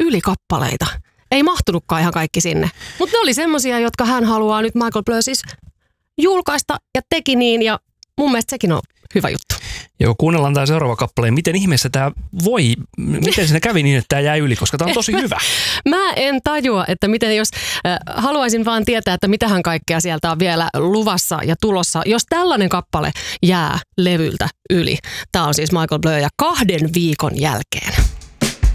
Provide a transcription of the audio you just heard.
ylikappaleita. Ei mahtunutkaan ihan kaikki sinne. Mutta ne oli semmosia, jotka hän haluaa nyt Michael Bleu siis julkaista ja teki niin. Ja mun mielestä sekin on hyvä juttu. Joo, kuunnellaan tämä seuraava kappale. Miten ihmeessä miten siinä kävi niin, että tämä jäi yli, koska tämä on tosi hyvä. Mä en tajua, että miten jos haluaisin vaan tietää, että mitähän kaikkea sieltä on vielä luvassa ja tulossa. Jos tällainen kappale jää levyltä yli. Tämä on siis Michael Bleu ja 2 viikon jälkeen.